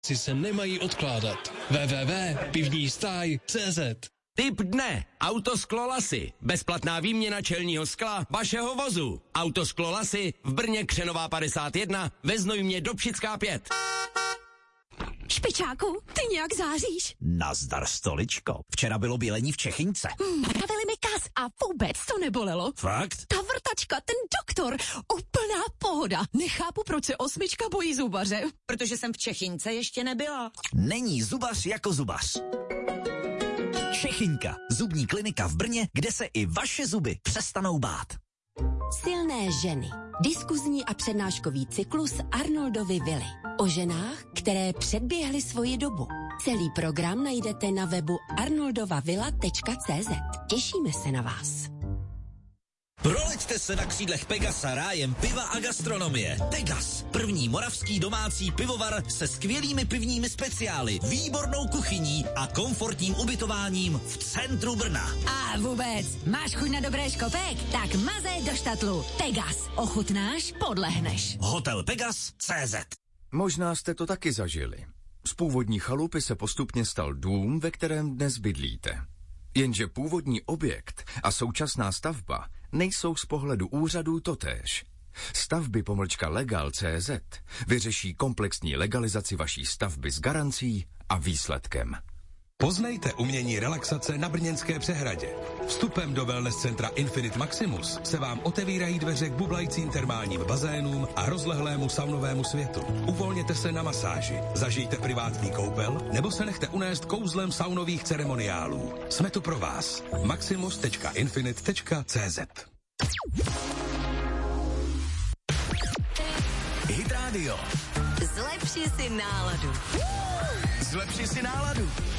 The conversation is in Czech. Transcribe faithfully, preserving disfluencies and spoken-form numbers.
si se nemají odkládat. w w w tečka pivní stáj tečka cé zet. Tip dne. Autosklo Lasy. Bezplatná výměna čelního skla vašeho vozu. Autosklo Lasy v Brně Křenová padesát jedna, ve Znojmě Dobšická pět. Špičáku, ty nějak záříš. Nazdar, stoličko. Včera bylo bělení v Čechynce. Hmm, pravili mi kas a vůbec to nebolelo. Fakt? Ta vrtačka, ten doktor, úplná pohoda. Nechápu, proč se osmička bojí zubaře. Protože jsem v Čechynce ještě nebyla. Není zubař jako zubař. Čechynka, zubní klinika v Brně, kde se i vaše zuby přestanou bát. Silné ženy. Diskuzní a přednáškový cyklus Arnoldovy vily. O ženách, které předběhly svoji dobu. Celý program najdete na webu arnoldovavilla tečka cé zet. Těšíme se na vás. Proleďte se na křídlech Pegasa rájem piva a gastronomie. Pegas, první moravský domácí pivovar se skvělými pivními speciály, výbornou kuchyní a komfortním ubytováním v centru Brna. A vůbec, máš chuť na dobré škopek? Tak mazej do štatlu. Pegas, ochutnáš, podlehneš. Hotel Pegas tečka cé zet. Možná jste to taky zažili. Z původní chalupy se postupně stal dům, ve kterém dnes bydlíte. Jenže původní objekt a současná stavba nejsou z pohledu úřadů totéž. Stavby pomlčka legal tečka cé zet vyřeší komplexní legalizaci vaší stavby s garancí a výsledkem. Poznejte umění relaxace na Brněnské přehradě. Vstupem do wellness centra Infinite Maximus se vám otevírají dveře k bublajícím termálním bazénům a rozlehlému saunovému světu. Uvolněte se na masáži, zažijte privátní koupel nebo se nechte unést kouzlem saunových ceremoniálů. Jsme tu pro vás. maximus tečka infinite tečka cé zet. Hit Radio. Zlepši si náladu. Zlepši si náladu.